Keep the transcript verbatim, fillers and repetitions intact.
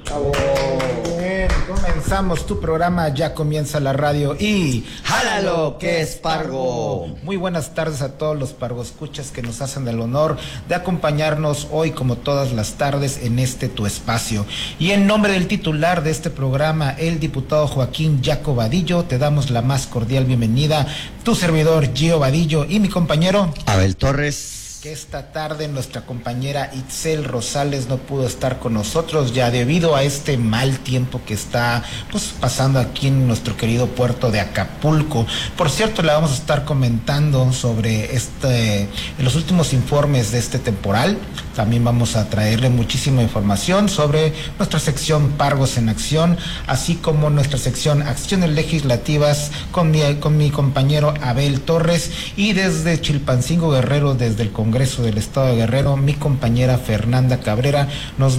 Bravo. Bien, comenzamos tu programa, ya comienza la radio y ¡jálalo que es Pargo! Muy buenas tardes a todos los pargoscuchas que nos hacen el honor de acompañarnos hoy como todas las tardes en este tu espacio. Y en nombre del titular de este programa, el diputado Joaquín Yaco Vadillo, te damos la más cordial bienvenida, tu servidor Gio Vadillo y mi compañero Abel Torres. Que esta tarde nuestra compañera Itzel Rosales no pudo estar con nosotros ya debido a este mal tiempo que está pues pasando aquí en nuestro querido puerto de Acapulco. Por cierto, le vamos a estar comentando sobre este los últimos informes de este temporal. También vamos a traerle muchísima información sobre nuestra sección Pargos en Acción, así como nuestra sección Acciones Legislativas con mi, con mi compañero Abel Torres, y desde Chilpancingo Guerrero, desde el Congreso del Estado de Guerrero, mi compañera Fernanda Cabrera nos